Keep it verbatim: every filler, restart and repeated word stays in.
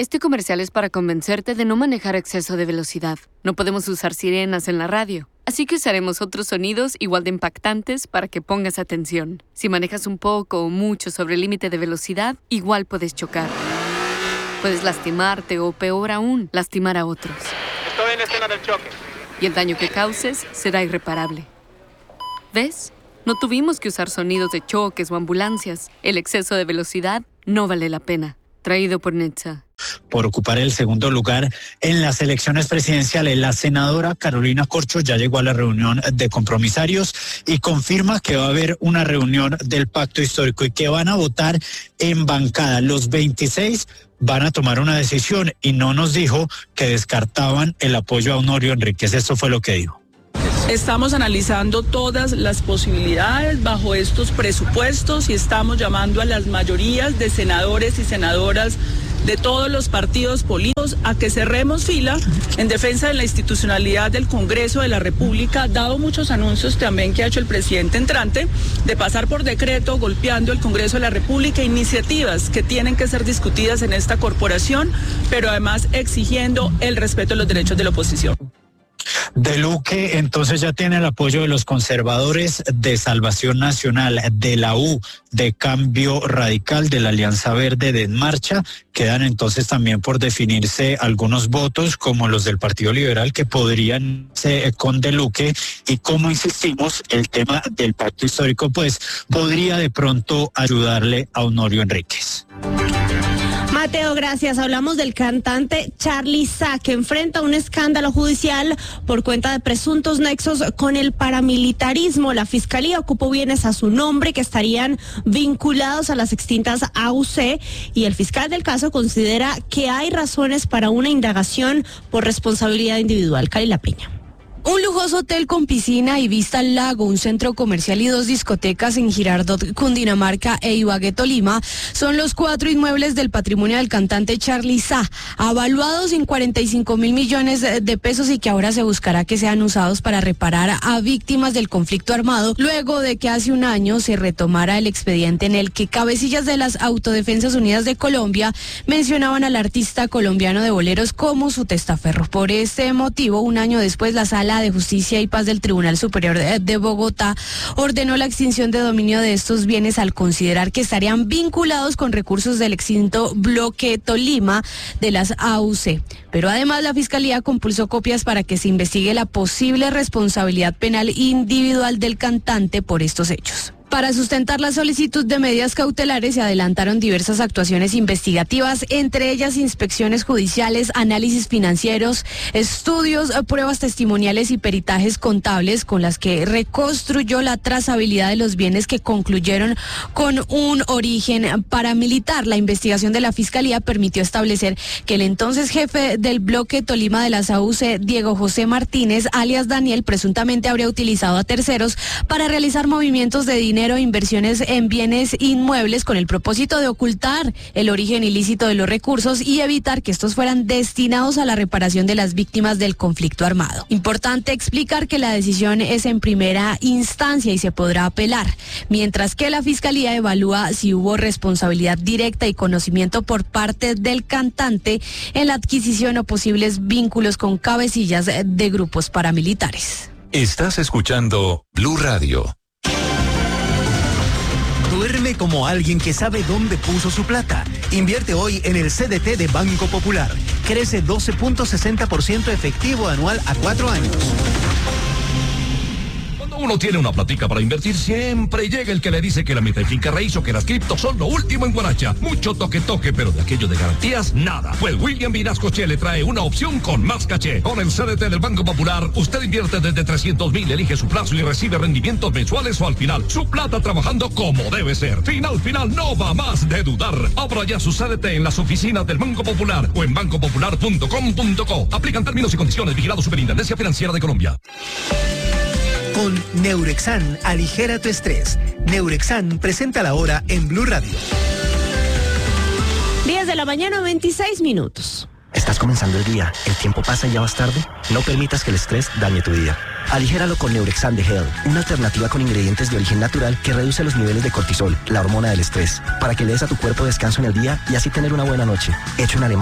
Este comercial es para convencerte de no manejar a exceso de velocidad. No podemos usar sirenas en la radio, así que usaremos otros sonidos igual de impactantes para que pongas atención. Si manejas un poco o mucho sobre el límite de velocidad, igual puedes chocar. Puedes lastimarte o, peor aún, lastimar a otros. Estoy en la escena del choque. Y el daño que causes será irreparable. ¿Ves? No tuvimos que usar sonidos de choques o ambulancias. El exceso de velocidad no vale la pena. Traído por Netza. Por ocupar el segundo lugar en las elecciones presidenciales, la senadora Carolina Corcho ya llegó a la reunión de compromisarios y confirma que va a haber una reunión del pacto histórico y que van a votar en bancada. Los veintiséis van a tomar una decisión y no nos dijo que descartaban el apoyo a Honorio Enríquez. Esto fue lo que dijo. Estamos analizando todas las posibilidades bajo estos presupuestos y estamos llamando a las mayorías de senadores y senadoras de todos los partidos políticos a que cerremos fila en defensa de la institucionalidad del Congreso de la República, dado muchos anuncios también que ha hecho el presidente entrante de pasar por decreto golpeando el Congreso de la República, iniciativas que tienen que ser discutidas en esta corporación, pero además exigiendo el respeto a los derechos de la oposición. De Luque entonces ya tiene el apoyo de los conservadores, de Salvación Nacional, de la U, de Cambio Radical, de la Alianza Verde, de En Marcha. Quedan entonces también por definirse algunos votos como los del Partido Liberal que podrían ser con De Luque, y como insistimos, el tema del pacto histórico pues podría de pronto ayudarle a Honorio Enríquez. Mateo, gracias. Hablamos del cantante Charly Sa, que enfrenta un escándalo judicial por cuenta de presuntos nexos con el paramilitarismo. La fiscalía ocupó bienes a su nombre que estarían vinculados a las extintas A U C, y el fiscal del caso considera que hay razones para una indagación por responsabilidad individual. Karila Peña. Un lujoso hotel con piscina y vista al lago, un centro comercial y dos discotecas en Girardot, Cundinamarca e Ibagué, Tolima, son los cuatro inmuebles del patrimonio del cantante Charly Sa, avaluados en cuarenta y cinco mil millones de pesos y que ahora se buscará que sean usados para reparar a víctimas del conflicto armado, luego de que hace un año se retomara el expediente en el que cabecillas de las Autodefensas Unidas de Colombia mencionaban al artista colombiano de boleros como su testaferro. Por este motivo, un año después, la Sala de Justicia y Paz del Tribunal Superior de Bogotá ordenó la extinción de dominio de estos bienes al considerar que estarían vinculados con recursos del extinto bloque Tolima de las A U C. Pero además la Fiscalía compulsó copias para que se investigue la posible responsabilidad penal individual del cantante por estos hechos. Para sustentar la solicitud de medidas cautelares se adelantaron diversas actuaciones investigativas, entre ellas inspecciones judiciales, análisis financieros, estudios, pruebas testimoniales y peritajes contables con las que reconstruyó la trazabilidad de los bienes que concluyeron con un origen paramilitar. La investigación de la Fiscalía permitió establecer que el entonces jefe del bloque Tolima de las A U C, Diego José Martínez, alias Daniel, presuntamente habría utilizado a terceros para realizar movimientos de dinero e inversiones en bienes inmuebles con el propósito de ocultar el origen ilícito de los recursos y evitar que estos fueran destinados a la reparación de las víctimas del conflicto armado. Importante explicar que la decisión es en primera instancia y se podrá apelar, mientras que la Fiscalía evalúa si hubo responsabilidad directa y conocimiento por parte del cantante en la adquisición o posibles vínculos con cabecillas de grupos paramilitares. Estás escuchando Blue Radio. Duerme como alguien que sabe dónde puso su plata. Invierte hoy en el C D T de Banco Popular. Crece doce punto sesenta por ciento efectivo anual a cuatro años. Uno tiene una platica para invertir, siempre llega el que le dice que la meta de finca raíz o que las criptos son lo último en Guaracha. Mucho toque toque, pero de aquello de garantías, nada. Pues William Vinascoche le trae una opción con más caché. Con el C D T del Banco Popular, usted invierte desde trescientos mil, elige su plazo y recibe rendimientos mensuales o al final. Su plata trabajando como debe ser. Final, final, no va más de dudar. Abra ya su C D T en las oficinas del Banco Popular o en banco popular punto com punto co. Aplican términos y condiciones. Vigilado Superintendencia Financiera de Colombia. Con Neurexan, aligera tu estrés. Neurexan presenta la hora en Blue Radio. diez de la mañana, veintiséis minutos. Estás comenzando el día, el tiempo pasa y ya vas tarde. No permitas que el estrés dañe tu día. Aligéralo con Neurexan de Hell, una alternativa con ingredientes de origen natural que reduce los niveles de cortisol, la hormona del estrés, para que le des a tu cuerpo descanso en el día y así tener una buena noche. Hecho en Alemania.